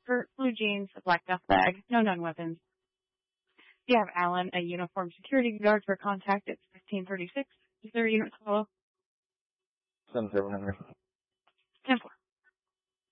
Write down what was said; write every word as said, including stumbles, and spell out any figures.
skirt, blue jeans, a black duff bag, no known weapons. You have Alan, a uniformed security guard, for contact at fifteen thirty-six. Is there a unit to follow? seven seven hundred.